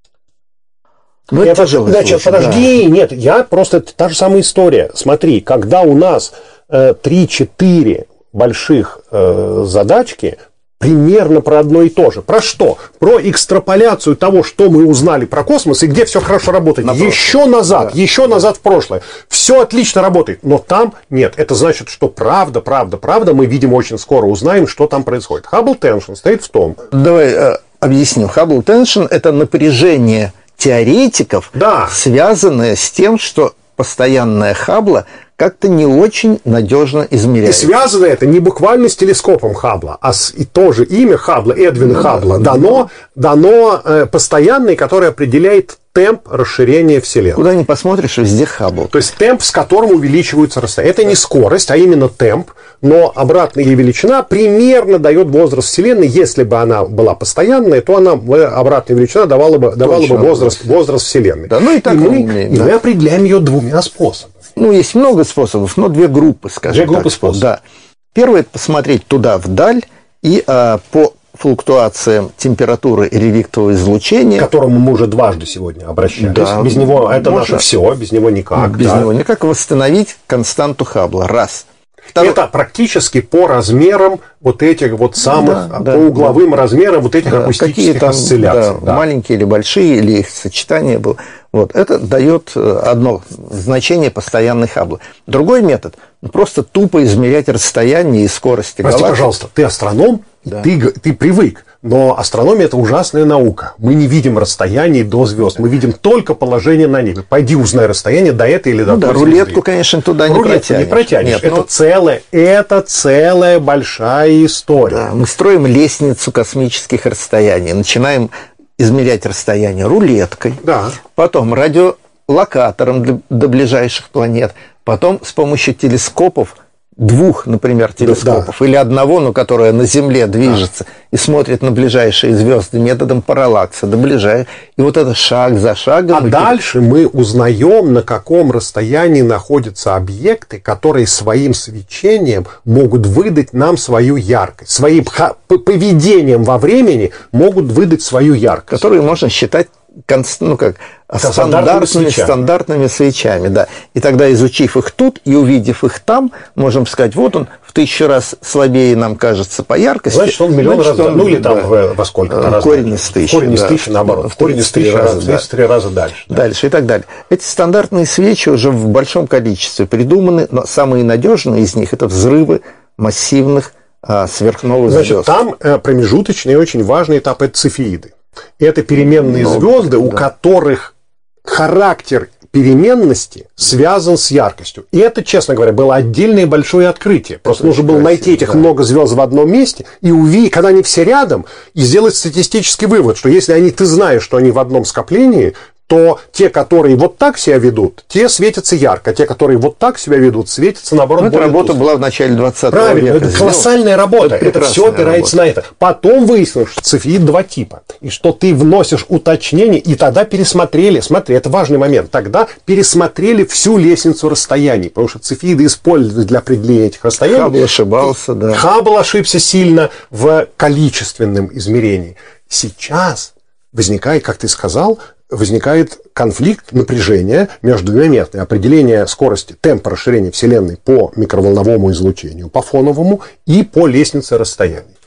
Ну, это тяжелый значит, случай, подожди, да. нет, я просто, это та же самая история. Смотри, когда у нас э, три-четыре больших э, задачки, примерно про одно и то же. Про что? Про экстраполяцию того, что мы узнали про космос и где все хорошо работает. На еще назад, да. еще назад в прошлое. Все отлично работает, но там нет. Это значит, что правда, правда, правда, мы, видимо, очень скоро узнаем, что там происходит. Hubble Tension стоит в том. Давай э, объясним. Hubble Tension – это напряжение теоретиков, да. связанное с тем, что постоянная Хаббла как-то не очень надежно измеряется. И связано это не буквально с телескопом Хаббла, а с, и тоже имя Хаббла, Эдвина ну, Хаббла, да, дано, да. дано э, постоянное, которое определяет темп расширения Вселенной. Куда ни посмотришь, везде Хаббл. То есть темп, с которым увеличиваются расстояния. Это не скорость, а именно темп, но обратная ее величина примерно дает возраст Вселенной. Если бы она была постоянная, то она, обратная величина давала бы, давала бы возраст, возраст Вселенной. Да, ну и так и мы, умеем, и да. мы определяем ее двумя способами. Ну, есть много способов, но две группы, скажем две группы так. способов. Да. Первое – это посмотреть туда вдаль и а, по флуктуациям температуры и реликтового излучения. К которому мы уже дважды сегодня обращались. Да, без него это можно, наше все, без него никак. Без да. него никак восстановить константу Хаббла. Раз. Второе. Это практически по размерам вот этих вот самых, да, по да, угловым да. размерам вот этих да, акустических там, осцилляций. Да, да. Маленькие или большие, или их сочетание было. Вот. Это дает одно значение постоянной Хабблы. Другой метод – просто тупо измерять расстояние и скорости Прости, галактик. пожалуйста, ты астроном, да. ты, ты привык, но астрономия – это ужасная наука. Мы не видим расстояние до звезд, мы видим только положение на небе. Пойди узнай расстояние до этой или до ну, той да, звезды. Рулетку, конечно, туда не рулетку протянешь. не протянешь. Нет, это, но... целая, это целая большая история. Да, мы строим лестницу космических расстояний, начинаем измерять расстояние рулеткой, да. потом радиолокатором для, до ближайших планет, потом с помощью телескопов, двух, например, телескопов, да. или одного, но которое на Земле движется да. и смотрит на ближайшие звезды методом параллакса до ближайших. И вот это шаг за шагом. А мы... дальше мы узнаем, на каком расстоянии находятся объекты, которые своим свечением могут выдать нам свою яркость. Своим поведением во времени могут выдать свою яркость. Которые можно считать ну, как, стандартными, стандартными, свечами. стандартными свечами. Да. И тогда, изучив их тут и увидев их там, можем сказать, вот он в тысячу раз слабее нам кажется по яркости. Значит, он миллион раз, он, ну или там да, во сколько-то раз. Корень из тысячи. Корень из да, тысячи, наоборот. В корень из тысячи раза, да. три раза дальше. Да. Дальше и так далее. Эти стандартные свечи уже в большом количестве придуманы, но самые надежные из них – это взрывы массивных а, сверхновых Значит, звезд. там э, промежуточный и очень важный этап – это цефеиды. Это переменные Много, звезды, да. у которых характер переменности связан с яркостью. И это, честно говоря, было отдельное большое открытие. Просто это нужно было красиво, найти этих да. много звезд в одном месте и увидеть, когда они все рядом, и сделать статистический вывод, что если они, ты знаешь, что они в одном скоплении, то те, которые вот так себя ведут, те светятся ярко, те, которые вот так себя ведут, светятся, наоборот, более более Эта работа тускло. была в начале двадцатого Правильно, века. это колоссальная работа, это, это все опирается работа. на это. Потом выяснилось, что цефеид два типа, и что ты вносишь уточнение, и тогда пересмотрели, смотри, это важный момент, тогда пересмотрели всю лестницу расстояний, потому что цефеиды используют для определения этих расстояний. Хаббл ошибался, да. Хаббл ошибся сильно в количественном измерении. Сейчас возникает, как ты сказал, возникает конфликт, напряжение между двумя методами. Определение скорости, темпа расширения Вселенной по микроволновому излучению, по фоновому, и по лестнице расстояний.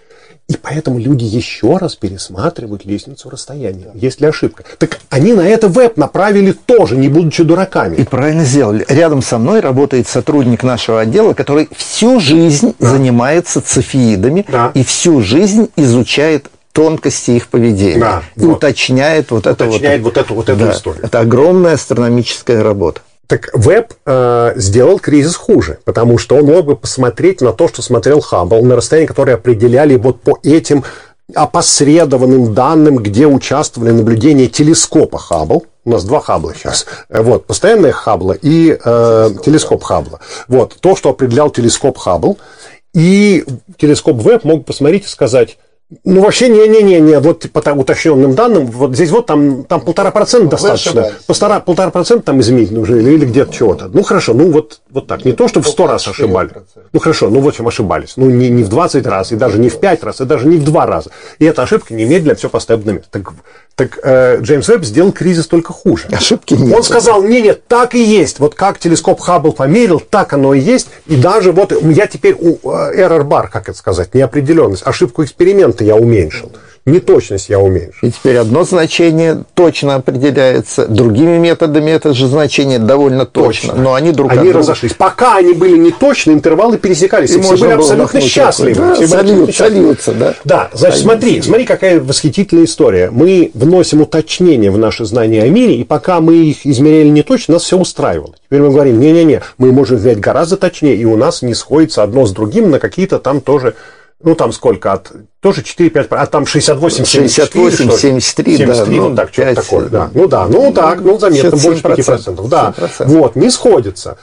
И поэтому люди еще раз пересматривают лестницу расстояния. Есть ли ошибка? Так они на это веб направили тоже, не будучи дураками. И правильно сделали. Рядом со мной работает сотрудник нашего отдела, который всю жизнь да. занимается цефеидами да. и всю жизнь изучает тонкости их поведения. Да, и вот. уточняет вот это уточняет вот, вот эту, вот эту да, историю. Это огромная астрономическая работа. Так веб э, сделал кризис хуже, потому что он мог бы посмотреть на то, что смотрел Хаббл, на расстоянии, которое определяли вот по этим опосредованным данным, где участвовали наблюдения телескопа Хаббл. У нас два Хаббла сейчас. Вот, постоянное Хаббла и э, телескоп Хаббла. Вот, то, что определял телескоп Хаббл. И телескоп Веб мог посмотреть и сказать... Ну, вообще, не-не-не, вот по уточненным данным, вот здесь вот там, там полтора процента достаточно. Полтора, полтора процента там изменить нужно или, или где-то чего-то. Ну, хорошо, ну вот, вот так. Не то, что в сто раз ошибались. Ну, хорошо, ну, в общем, ошибались. Ну, не, не в двадцать раз, и даже не в пять раз, и даже не в два раза. И эта ошибка немедленно все поставит на место. Так, так э, Джеймс Веб сделал кризис только хуже. Ошибки нет. Он сказал, не-нет, так и есть. Вот как телескоп Хаббл померил, так оно и есть. И даже вот я теперь у error bar, как это сказать, неопределенность, ошибку эксперимента я уменьшил. Неточность я уменьшил. И теперь одно значение точно определяется, другими методами это же значение довольно точно, точно. Но они друг они от друга... разошлись. Пока они были неточны, интервалы пересекались, и, и все были абсолютно счастливы. Да, все сольют, сольются, да. Да, значит, смотри, смотри, какая восхитительная история. Мы вносим уточнения в наши знания о мире, и пока мы их измеряли неточно, нас все устраивало. Теперь мы говорим, не-не-не, мы можем взять гораздо точнее, и у нас не сходится одно с другим на какие-то там тоже... Ну, там сколько? От, тоже четыре-пять, а там шестьдесят восемь семьдесят четыре, шестьдесят восемь семьдесят три, семьдесят три, да, ну, ну, так, что-то пять, такое, да. Ну, да, ну, так, ну, заметно, больше пяти процентов. Да, семь процентов. Вот, не сходится.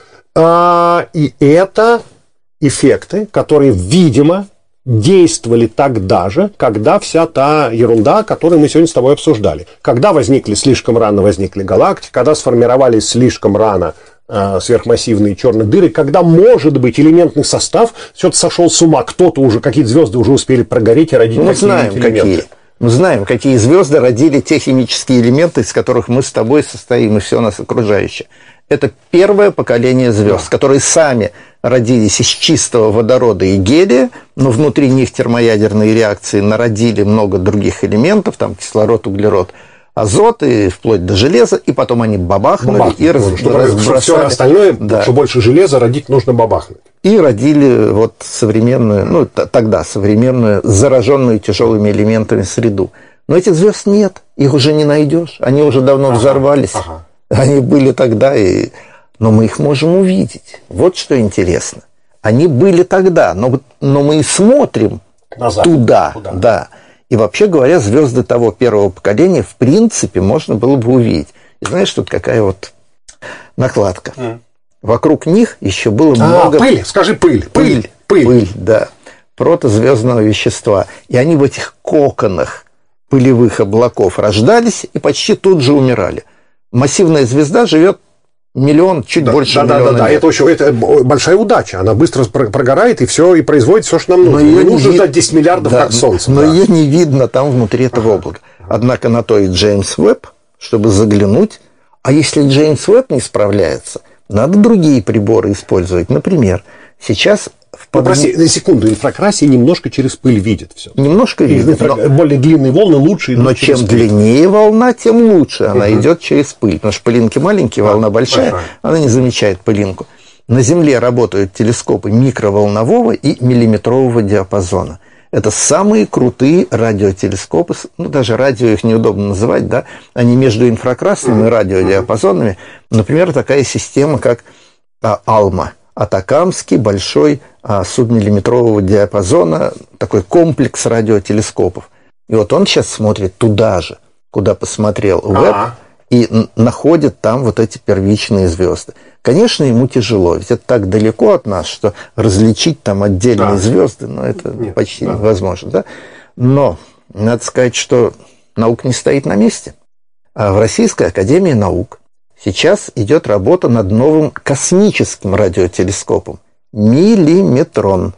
А, и это эффекты, которые, видимо, действовали тогда же, когда вся та ерунда, которую мы сегодня с тобой обсуждали. Когда возникли, слишком рано возникли галактики, когда сформировались слишком рано сверхмассивные черные дыры, когда, может быть, элементный состав все-таки сошел с ума, кто-то уже, какие-то звезды уже успели прогореть и родить мы такие знаем, элементы. Какие. Мы знаем, какие звезды родили те химические элементы, из которых мы с тобой состоим, и все нас окружающее. Это первое поколение звезд, да. которые сами родились из чистого водорода и гелия, но внутри них термоядерные реакции народили много других элементов, там кислород, углерод, азот и вплоть до железа, и потом они бабахнули бабахнуть, и раз, чтобы разбросали. Все остальное, да. что больше железа родить, нужно бабахнуть. И родили вот современную, ну тогда современную, зараженную тяжелыми элементами среду. Но этих звезд нет, их уже не найдешь, они уже давно ага, взорвались, ага. они были тогда, и... но мы их можем увидеть. Вот что интересно. Они были тогда, но, но мы и смотрим назад, туда, туда. Да. И вообще говоря, звезды того первого поколения, в принципе, можно было бы увидеть. И знаешь, тут какая вот накладка. Mm. Вокруг них еще было а, много... пыль, скажи пыль. Пыль, пыль, пыль, да. Протозвездного вещества. И они в этих коконах пылевых облаков рождались и почти тут же умирали. Массивная звезда живет миллион, чуть да, больше да, миллиона да, да, да. лет. Это, очень, это большая удача. Она быстро прогорает и все, и производит все, что нам нужно. Не нужно ждать десять миллиардов, да, как Солнце. Но да. ее не видно там внутри этого ага. облака. Однако на то и Джеймс Веб, чтобы заглянуть. А если Джеймс Веб не справляется, надо другие приборы использовать. Например, сейчас... В под... ну, прости, на секунду, инфракрасие немножко через пыль видит все. Немножко видит. Инфра... Но... Более длинные волны лучше идут. Но через чем пыль. длиннее волна, тем лучше. Она угу. идет через пыль. Потому что пылинки маленькие, а, волна большая, большая, она не замечает пылинку. На Земле работают телескопы микроволнового и миллиметрового диапазона. Это самые крутые радиотелескопы. Ну, даже радио их неудобно называть, да? Они между инфракрасными угу. и радиодиапазонами. Например, такая система, как а, АЛМА. Атакамский большой а, субмиллиметрового диапазона, такой комплекс радиотелескопов. И вот он сейчас смотрит туда же, куда посмотрел Веб, А-а-а. и н- находит там вот эти первичные звезды. Конечно, ему тяжело, ведь это так далеко от нас, что различить там отдельные да. звезды, ну, это Нет, почти да. невозможно. Да? Но надо сказать, что наука не стоит на месте. А в Российской академии наук сейчас идет работа над новым космическим радиотелескопом «Миллиметрон».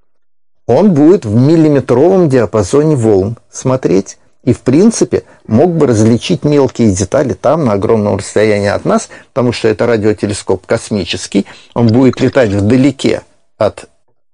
Он будет в миллиметровом диапазоне волн смотреть и, в принципе, мог бы различить мелкие детали там, на огромном расстоянии от нас, потому что это радиотелескоп космический, он будет летать вдалеке от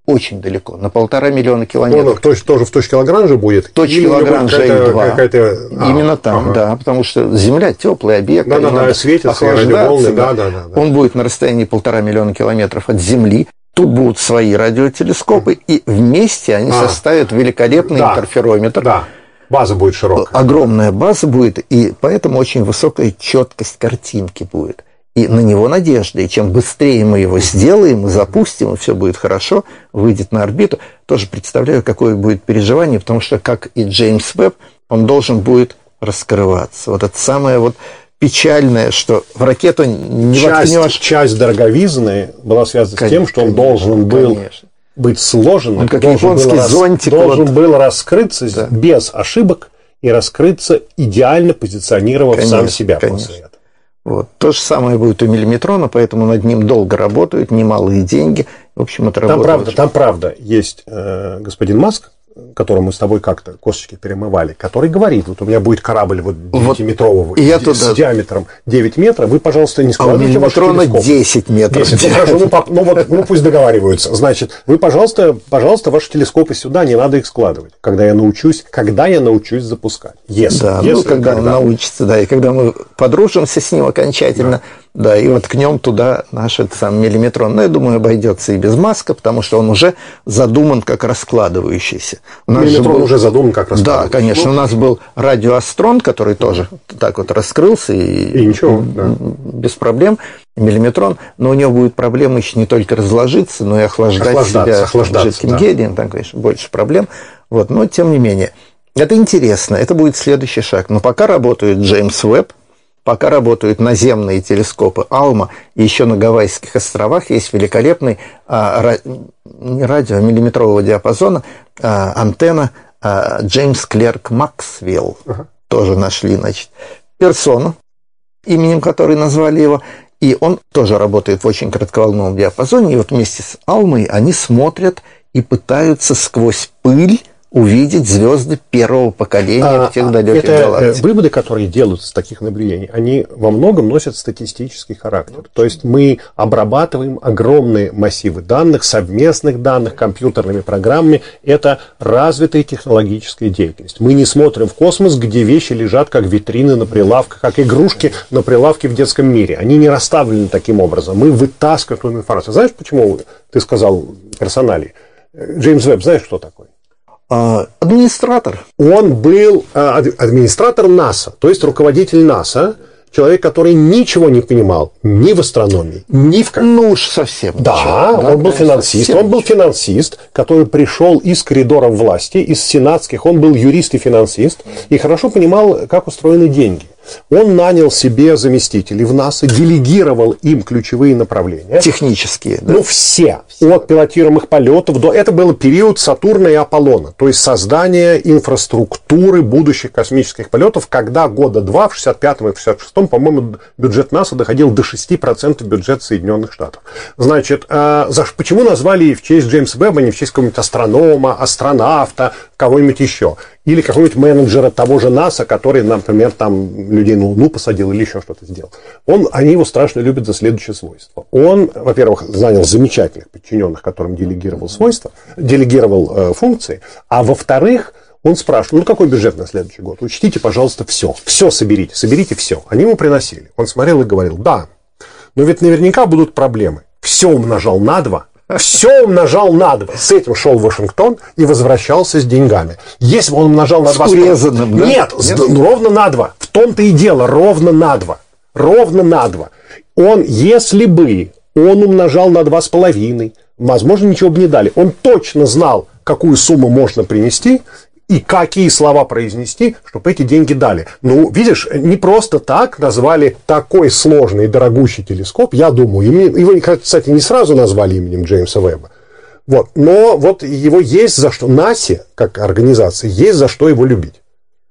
очень далеко, на полтора миллиона километров. Он точно, тоже в точке Лагранжа будет? Точке Лагранжа эль два. Какая-то... А, именно там, ага. да, потому что Земля теплый объект. Да, да, да, светится, радиоволны, да, да, да, да. Он будет на расстоянии полтора миллиона километров от Земли. Тут будут свои радиотелескопы, и вместе они а. составят великолепный да. интерферометр. Да, база будет широкая. Огромная база будет, и поэтому очень высокая четкость картинки будет. И на него надежда. И чем быстрее мы его сделаем и запустим, и все будет хорошо, выйдет на орбиту, тоже представляю, какое будет переживание, потому что, как и Джеймс Уэбб, он должен будет раскрываться. Вот это самое вот печальное, что в ракету не часть, воткнешь. Часть дороговизны была связана конечно, с тем, что он конечно, должен был конечно. быть сложен. Он как японский был зонтик. Должен вот. был раскрыться да. без ошибок и раскрыться, идеально позиционировав конечно, сам себя конечно. после этого. Вот. То же самое будет у миллиметрона, поэтому над ним долго работают, немалые деньги. В общем, это там правда, там правда есть э, господин Маск, которому мы с тобой как-то косточки перемывали, который говорит, вот у меня будет корабль вот девятиметрового вот, с, туда... с диаметром девять метров, вы, пожалуйста, не складывайте ваши телескопы. А у миллиметрона десять метров. десять, ну, хорошо, ну, по, ну, вот, ну пусть договариваются. Значит, вы, пожалуйста, пожалуйста, ваши телескопы сюда, не надо их складывать. Когда я научусь, когда я научусь запускать. Если, да, если, ну, когда, когда он научится, да, и когда мы подружимся с ним окончательно, да, да и воткнем туда наш этот сам миллиметрон. Но я думаю, обойдется и без Маска, потому что он уже задуман как раскладывающийся. Миллиметрон был... уже задуман как раскладывающийся. Да, конечно. Ну... У нас был радиоастрон, который тоже так вот раскрылся и, и ничего, да. без проблем. Миллиметрон, но у него будет проблема еще не только разложиться, но и охлаждать себя жидким да. гелием. Там, конечно, больше проблем. Вот. Но, тем не менее, это интересно. Это будет следующий шаг. Но пока работает Джеймс Уэбб, пока работают наземные телескопы Алма, и еще на Гавайских островах есть великолепный а, ра, не радио, а миллиметрового диапазона а, антенна а, Джеймс Клерк Максвелл. Uh-huh. Тоже нашли, значит, персону, именем которой назвали его, и он тоже работает в очень коротковолновом диапазоне, и вот вместе с Алмой они смотрят и пытаются сквозь пыль увидеть звезды первого поколения а, в тех далеких это галактиках. Выводы, которые делаются с таких наблюдений, они во многом носят статистический характер. То есть мы обрабатываем огромные массивы данных, совместных данных, компьютерными программами. Это развитая технологическая деятельность. Мы не смотрим в космос, где вещи лежат как витрины на прилавках, как игрушки на прилавке в детском мире. Они не расставлены таким образом. Мы вытаскиваем информацию. Знаешь, почему ты сказал персоналии? Джеймс Уэбб, знаешь, кто такой? Администратор. Он был администратор НАСА, то есть руководитель НАСА, человек, который ничего не понимал ни в астрономии, ни в... Ну уж совсем. Да, ничего. он да, был финансист. Он был финансист, который пришел из коридоров власти, из сенатских. Он был юрист и финансист, и хорошо понимал, как устроены деньги. Он нанял себе заместителей в НАСА, делегировал им ключевые направления. Технические, да? Ну, все. все. От пилотируемых полетов до... Это был период Сатурна и Аполлона. То есть создание инфраструктуры будущих космических полетов, когда года два, в шестьдесят пятом и в шестьдесят шестом, по-моему, бюджет НАСА доходил до шести процентов бюджета Соединенных Штатов. Значит, э, за... почему назвали в честь Джеймса Уэбба, не в честь какого-нибудь астронома, астронавта, кого-нибудь еще? Или какого-нибудь менеджера того же НАСА, который, например, там людей на Луну посадил или еще что-то сделал. Он, они его страшно любят за следующее свойство. Он, во-первых, занял замечательных подчиненных, которым делегировал свойства, делегировал э, функции, а во-вторых, он спрашивал, ну какой бюджет на следующий год? Учтите, пожалуйста, все. Все соберите, соберите все. Они ему приносили. Он смотрел и говорил, да, но ведь наверняка будут проблемы. Все умножал на два. Все умножал на два. С этим шел в Вашингтон и возвращался с деньгами. Если бы он умножал на два... С урезанным, да? Нет, Нет? С, ровно на два. В том-то и дело, ровно на два. Ровно на два. Он, если бы он умножал на два с половиной, возможно, ничего бы не дали. Он точно знал, какую сумму можно принести и какие слова произнести, чтобы эти деньги дали. Ну, видишь, не просто так назвали такой сложный и дорогущий телескоп, я думаю, именем, его, кстати, не сразу назвали именем Джеймса Уэбба, вот, но вот его есть за что, НАСА, как организация, есть за что его любить.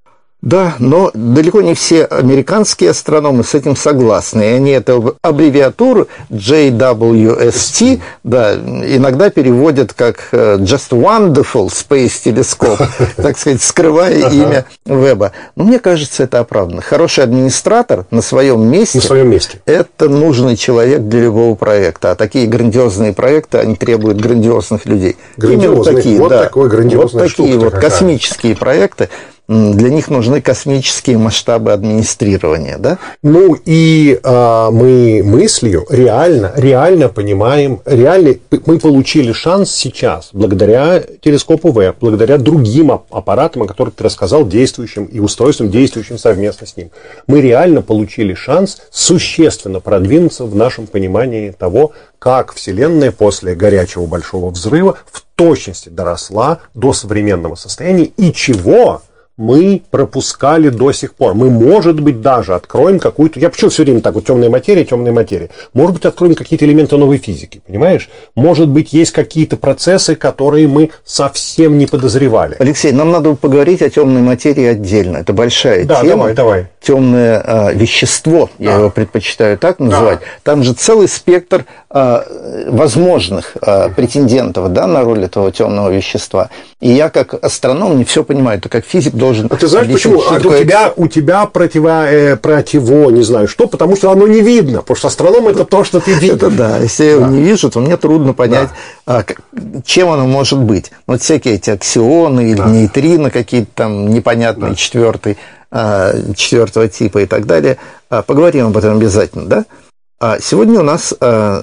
Да, но далеко не все американские астрономы с этим согласны. И они эту аббревиатуру джей дабл ю эс ти да, иногда переводят как Just Wonderful Space Telescope, так сказать, скрывая имя Веба. Но мне кажется, это оправданно. Хороший администратор на своем месте, на своем месте. Это нужный человек для любого проекта. А такие грандиозные проекты, они требуют грандиозных людей. Грандиозных, вот такие, вот да, такой грандиозный вот такие вот какая. космические проекты. Для них нужны космические масштабы администрирования, да? Ну и а, мы мыслью реально, реально понимаем, реально мы получили шанс сейчас, благодаря телескопу Веб, благодаря другим аппаратам, о которых ты рассказал, действующим и устройствам, действующим совместно с ним. Мы реально получили шанс существенно продвинуться в нашем понимании того, как Вселенная после горячего большого взрыва в точности доросла до современного состояния и чего мы пропускали до сих пор. Мы, может быть, даже откроем какую-то... Я почему все время так вот темная материя, темная материя? Может быть, откроем какие-то элементы новой физики, понимаешь? Может быть, есть какие-то процессы, которые мы совсем не подозревали. Алексей, нам надо поговорить о темной материи отдельно. Это большая да, тема. давай, давай. Темное э, вещество, да. Я его предпочитаю так называть. Да. Там же целый спектр э, возможных э, претендентов, да, на роль этого темного вещества. И я, как астроном, не все понимаю. Это как физик должен... А ты знаешь, почему? А у, тебя, у тебя противо, э, противо, не знаю что, потому что оно не видно. Потому что астроном – это то, что ты видишь. Это да. Если я его не вижу, то мне трудно понять, да. чем оно может быть. Вот всякие эти аксионы или да. нейтрино какие-то там непонятные, да. четвертый, четвертого типа и так далее. Поговорим об этом обязательно, да? А сегодня у нас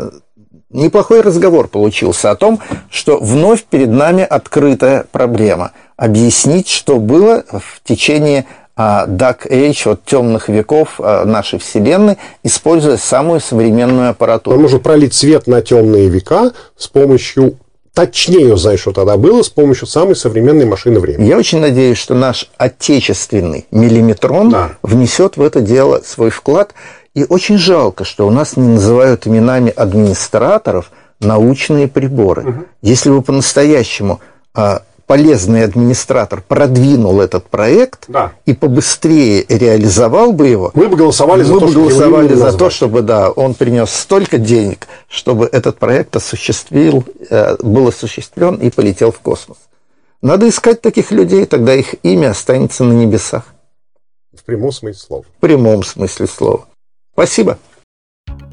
неплохой разговор получился о том, что вновь перед нами открытая проблема. Объяснить, что было в течение Dark Age, от темных веков нашей Вселенной, используя самую современную аппаратуру. Он может пролить свет на темные века с помощью... Точнее узнать, что тогда было, с помощью самой современной машины времени. Я очень надеюсь, что наш отечественный миллиметрон да. внесет в это дело свой вклад. И очень жалко, что у нас не называют именами администраторов научные приборы. Угу. Если бы по-настоящему а, полезный администратор продвинул этот проект да. и побыстрее реализовал бы его, мы бы голосовали за, мы то, бы голосовали за то, назвать. чтобы да, он принес столько денег, чтобы этот проект осуществил, был осуществлен и полетел в космос. Надо искать таких людей, тогда их имя останется на небесах. В прямом смысле слова. В прямом смысле слова. Спасибо.